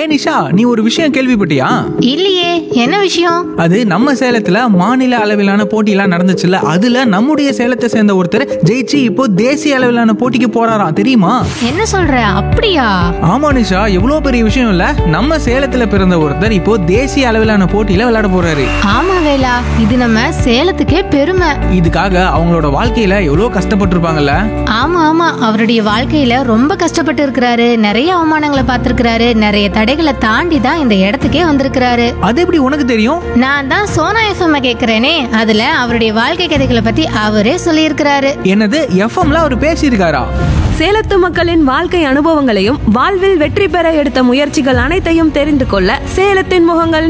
ஹே நிஷா, நீ ஒரு விஷயம் கேள்விப்பட்டியா? இல்லையே, என்ன விஷயம்? அது நம்ம சேலத்துல மாநில அளவிலான போட்டியெல்லாம் நடந்துச்சுல்ல, அதுல நம்முடைய சேலத்தை சேர்ந்த ஒருத்தர் ஜெயிச்சு இப்போ தேசிய அளவிலான போட்டிக்கு போறாராம், தெரியுமா? என்ன சொல்ற? அப்படியா? ஆமா நிஷா, எவ்வளவு பெரிய விஷயம் இல்ல. நம்ம சேலத்துல பிறந்த ஒருத்தர் இப்போ தேசிய அளவிலான போட்டியில விளையாட போறாரு. ஆமா வேலா, இது நம்ம சேலத்துக்கே பெருமை. இதுக்காக அவங்களோட வாழ்க்கையில எவ்வளவு கஷ்டப்பட்டிருப்பாங்கல்ல. ஆமா ஆமா, அவருடைய வாழ்க்கையில ரொம்ப கஷ்டப்பட்டு இருக்கிறாரு. நிறைய அவமானங்களை பார்த்திருக்கிறாரு. நிறைய தடைகளை தாண்டி தான் இந்த இடத்துக்கே வந்திருக்கிறாரு. அது எப்படி உனக்கு தெரியும்? நான் தான் சோனா எஃப்எம் கேக்குறேனே, அதுல அவருடைய வாழ்க்கை கதைகளை பத்தி அவரே சொல்லியிருக்கிறாரு. என்னது, எஃப்எம்ல அவர் பேசியிருக்காரா? சேலத்து மக்களின் வாழ்க்கை அனுபவங்களையும் வாழ்வில் வெற்றி பெற எடுத்த முயற்சிகள் அனைத்தையும் தெரிந்து கொள்ள சேலத்தின் முகங்கள்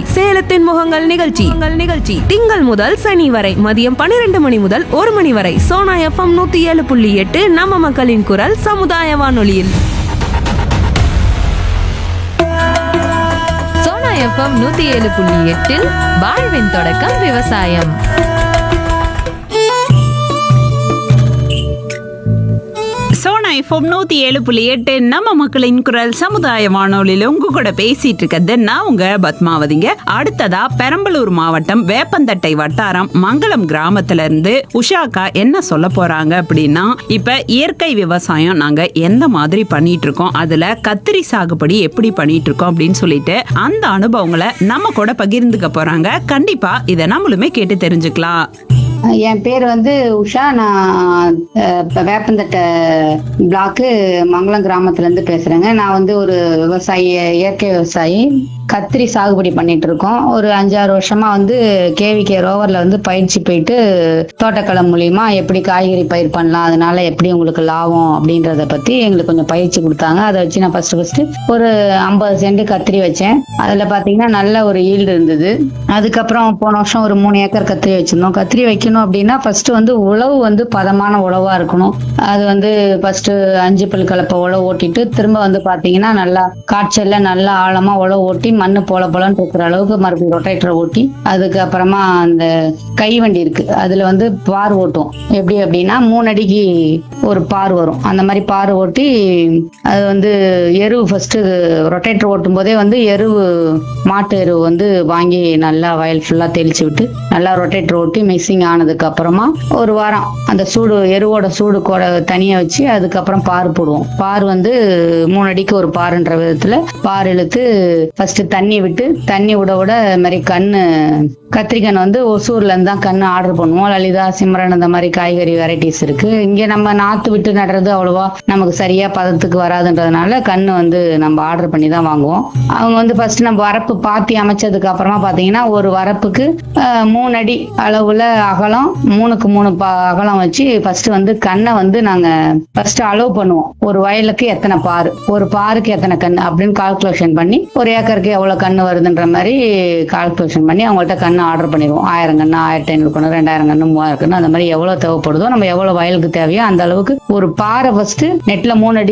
நிகழ்ச்சி திங்கள் முதல் சனி வரை மதியம் 12 மணி முதல் 1 மணி வரை சோனா எஃப்எம் 107.8 நம்ம மக்களின் குரல் சமுதாய வானொலியில். சோனா எஃப்எம் 107.8 வாழ்வின் தொடக்கம் விவசாயம். சோனா எஃப்எம் 107.8 நம்ம மக்களின் குரல் சமுதாய வானொலியில உங்க கூட பேசிட்டு இருக்கிறது நான் உங்க பத்மாவதிங்க. அடுத்ததா பெரம்பலூர் மாவட்டம் வேப்பந்தட்டை வட்டாரம் மங்களம் கிராமத்துல இருந்து உஷாக்கா என்ன சொல்ல போறாங்க அப்படின்னா, இப்ப இயற்கை விவசாயம் நாங்க எந்த மாதிரி பண்ணிட்டு இருக்கோம், அதுல கத்திரி சாகுபடி எப்படி பண்ணிட்டு இருக்கோம் அப்படின்னு சொல்லிட்டு அந்த அனுபவங்களை நம்ம கூட பகிர்ந்துக்க போறாங்க. கண்டிப்பா இதை நம்மளுமே கேட்டு தெரிஞ்சுக்கலாம். என் பேர் உஷா. நான் வேப்பந்தட்டை பிளாக்கு மங்களம் கிராமத்துல இருந்து பேசுறேங்க. நான் ஒரு விவசாயி, இயற்கை விவசாயி. கத்திரி சாகுபடி பண்ணிட்டு இருக்கோம். ஒரு 5-6 வருஷமா கேவிகே ரோவர்ல பயிற்சி போயிட்டு தோட்டக்கலை மூலியமா எப்படி காய்கறி பயிர் பண்ணலாம், அதனால எப்படி உங்களுக்கு லாபம் அப்படின்றத பத்தி எங்களுக்கு கொஞ்சம் பயிற்சி கொடுத்தாங்க. அதை வச்சு நான் ஃபர்ஸ்ட் ஒரு 50 சென்ட் கத்திரி வச்சேன். அதுல பாத்தீங்கன்னா நல்ல ஒரு ஈல்டு இருந்தது. அதுக்கப்புறம் போன வருஷம் ஒரு 3 ஏக்கர் கத்திரி வச்சிருந்தோம். கத்திரி வைக்கணும் அப்படின்னா ஃபர்ஸ்ட் உழவு பதமான உழவா இருக்கணும். அது ஃபர்ஸ்ட் 5 பல் கலப்பை உழவு ஓட்டிட்டு திரும்ப பாத்தீங்கன்னா நல்லா காய்ச்சல்ல நல்லா ஆழமா உழவு ஓட்டி மண்ணு போலன்னு இருக்கிற அளவுக்கு மறுபடியும் ரொட்டேட்டரை ஓட்டி, அதுக்கப்புறமா அந்த கை வண்டி இருக்கு, அதுல பார் ஓட்டும். எப்படி அப்படின்னா 3 அடிக்கு ஒரு பார் வரும். அந்த மாதிரி பார் ஓட்டி அது எருவு ஃபர்ஸ்ட் ரொட்டேட்டர் ஓட்டும் போதே எருவு, மாட்டு எருவு வாங்கி நல்லா வயல் ஃபுல்லா தெளிச்சு விட்டு நல்லா ரொட்டேட்டர் ஓட்டி மிக்சிங் ஆனதுக்கு அப்புறமா ஒரு வாரம் அந்த சூடு, எருவோட சூடு கூட தனியா வச்சு அதுக்கப்புறம் பார் போடுவோம். பார் 3 அடிக்கு ஒரு பாருன்ற விதத்துல பார் இழுத்து ஃபர்ஸ்ட் தண்ணி விட்டு, தண்ணி விட மாதிரி கத்திரிக்கண் ஒசூர்ல இருந்து தான் கண்ணு ஆர்டர் பண்ணுவோம். லலிதா, சிம்ரன், அந்த மாதிரி காய்கறி வெரைட்டிஸ் இருக்கு. இங்க நம்ம நாத்து விட்டு நடுறது அவ்வளவா நமக்கு சரியா பதத்துக்கு வராதுன்றதுனால கண்ணு நம்ம ஆர்டர் பண்ணி தான் வாங்குவோம். அவங்க ஃபர்ஸ்ட் நம்ம வரப்பு பாத்தி அமைச்சதுக்கு அப்புறமா பாத்தீங்கன்னா ஒரு வரப்புக்கு 3 அடி அளவுல அகலம், 3க்கு 3 அகலம் வச்சு ஃபர்ஸ்ட் கண்ணை நாங்க ஃபர்ஸ்ட் அளவு பண்ணுவோம். ஒரு வயலுக்கு எத்தனை பாரு, ஒரு பாருக்கு எத்தனை கண்ணு அப்படின்னு கால்குலேஷன் பண்ணி, ஒரு ஏக்கருக்கு எவ்வளவு கண்ணு வருதுன்ற மாதிரி கால்குலேஷன் பண்ணி அவங்கள்ட்ட கண்ணு ஆர்டர் பண்ணிடுவோம். 1000 கண்ணு, 1500 கண்ணு, 2000 கண்ணு, 3000 கண்ணு, அந்த மாதிரி எவ்வளவு தேவைப்படுதோ, நம்ம எவ்வளவு வயலுக்கு தேவையோ அந்த அளவுக்கு ஒரு பாறை ஃபர்ஸ்ட் நெட்ல 3 அடி